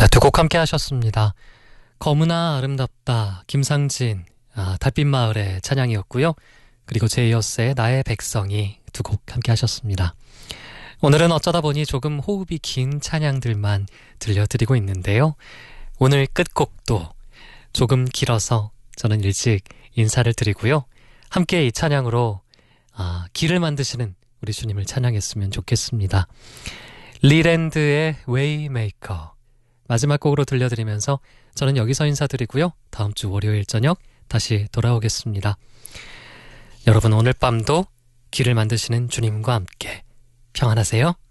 네, 두 곡 함께 하셨습니다. 거무나 아름답다, 김상진, 달빛마을의 찬양이었고요. 그리고 제이어스의 나의 백성이 두 곡 함께 하셨습니다. 오늘은 어쩌다 보니 조금 호흡이 긴 찬양들만 들려드리고 있는데요. 오늘 끝곡도 조금 길어서 저는 일찍 인사를 드리고요. 함께 이 찬양으로 길을 만드시는 우리 주님을 찬양했으면 좋겠습니다. 리랜드의 웨이메이커 마지막 곡으로 들려드리면서 저는 여기서 인사드리고요. 다음 주 월요일 저녁 다시 돌아오겠습니다. 여러분 오늘 밤도 길을 만드시는 주님과 함께 평안하세요.